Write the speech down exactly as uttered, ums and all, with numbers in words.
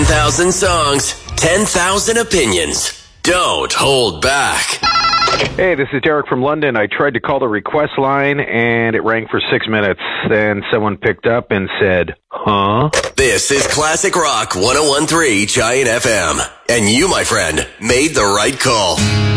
ten thousand songs, ten thousand opinions. Don't hold back. Hey, this is Derek from London. I tried to call the request line, and it rang for six minutes. Then someone picked up and said, huh? This is Classic Rock one oh one point three Giant F M. And you, my friend, made the right call.